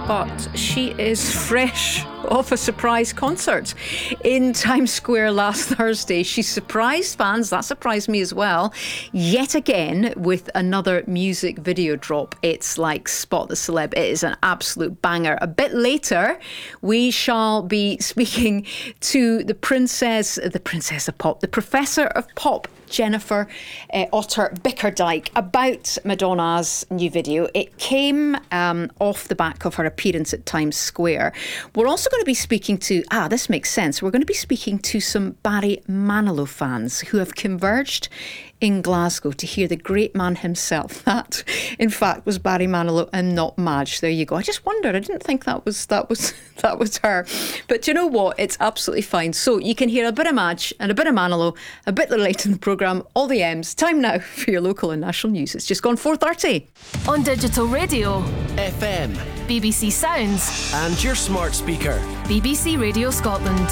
but she is fresh off a surprise concert in Times Square last Thursday. She surprised fans, that surprised me as well, yet again with another music video drop. It's like Spot the Celeb. It is an absolute banger. A bit later, we shall be speaking to the Princess of Pop, the Professor of Pop, Jennifer Otter Bickerdike, about Madonna's new video. It came off the back of her appearance at Times Square. We're also going to be speaking to, this makes sense, we're going to be speaking to some Barry Manilow fans who have converged in Glasgow to hear the great man himself. That, in fact, was Barry Manilow and not Madge. There you go. I just wondered. I didn't think that was her. But you know what? It's absolutely fine. So you can hear a bit of Madge and a bit of Manilow a bit later in the programme. All the M's. Time now for your local and national news. It's just gone 4:30. On digital radio, FM, BBC Sounds, and your smart speaker, BBC Radio Scotland.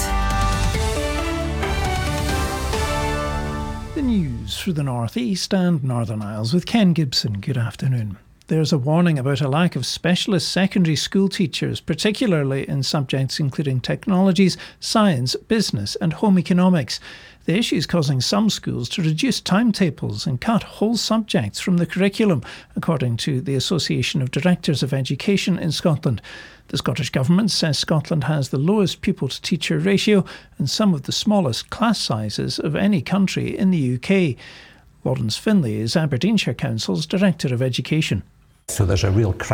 The news through the North East and Northern Isles with Ken Gibson. Good afternoon. There's a warning about a lack of specialist secondary school teachers, particularly in subjects including technologies, science, business and home economics. The issue is causing some schools to reduce timetables and cut whole subjects from the curriculum, according to the Association of Directors of Education in Scotland. The Scottish Government says Scotland has the lowest pupil-to-teacher ratio and some of the smallest class sizes of any country in the UK. Lawrence Finlay is Aberdeenshire Council's Director of Education. So there's a real crisis